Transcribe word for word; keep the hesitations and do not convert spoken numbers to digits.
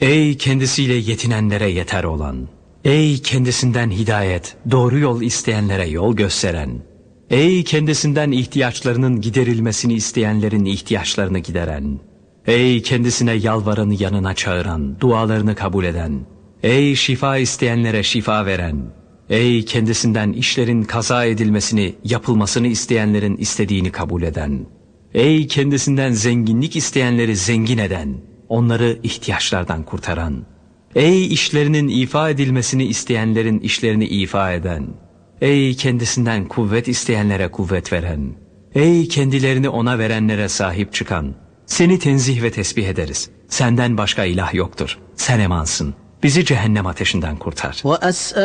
Ey kendisiyle yetinenlere yeter olan, ey kendisinden hidayet, doğru yol isteyenlere yol gösteren, ey kendisinden ihtiyaçlarının giderilmesini isteyenlerin ihtiyaçlarını gideren, ey kendisine yalvaranı yanına çağıran, dualarını kabul eden, ey şifa isteyenlere şifa veren, ey kendisinden işlerin kaza edilmesini, yapılmasını isteyenlerin istediğini kabul eden, ey kendisinden zenginlik isteyenleri zengin eden, onları ihtiyaçlardan kurtaran, ey işlerinin ifa edilmesini isteyenlerin işlerini ifa eden, ey kendisinden kuvvet isteyenlere kuvvet veren, ey kendilerini ona verenlere sahip çıkan, seni tenzih ve tesbih ederiz. Senden başka ilah yoktur. Sen emansın. Bizi cehennem ateşinden kurtar.